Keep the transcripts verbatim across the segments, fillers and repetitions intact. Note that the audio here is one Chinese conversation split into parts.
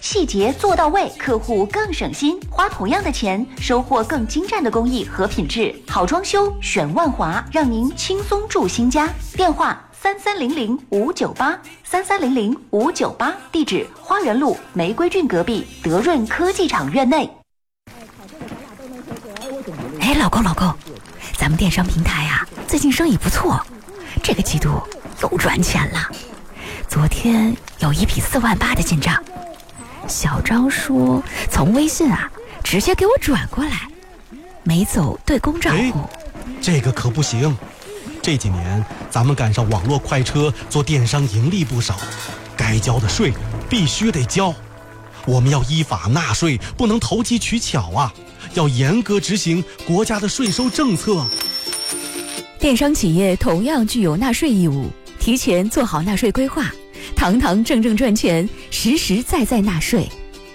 细节做到位，客户更省心，花同样的钱，收获更精湛的工艺和品质。好装修选万华，让您轻松住新家。电话三三零零五九八三三零零五九八，地址花园路玫瑰郡隔壁德润科技厂院内。 哎，老公老公，咱们电商平台啊，最近生意不错，这个季度又赚钱了。昨天有一笔四万八的进账，小张说从微信啊直接给我转过来，没走对公账户。 这个可不行，这几年咱们赶上网络快车，做电商盈利不少，该交的税必须得交。我们要依法纳税，不能投机取巧啊，要严格执行国家的税收政策。 电商企业同样具有纳税义务，提前做好纳税规划，堂堂正正赚钱，实实在在纳税。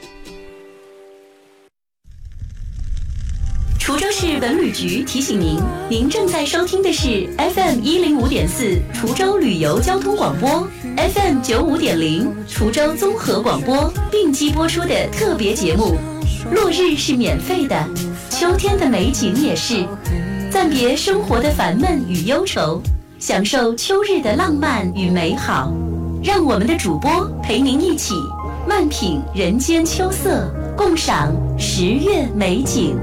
滁州市文旅局提醒您，您正在收听的是 F M 一零五点四滁州旅游交通广播 ，F M 九五点零滁州综合广播并机播出的特别节目。落日是免费的，秋天的美景也是。暂别生活的烦闷与忧愁，享受秋日的浪漫与美好。让我们的主播陪您一起慢品人间秋色，共赏十月美景。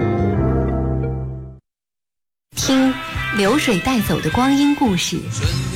听流水带走的光阴故事，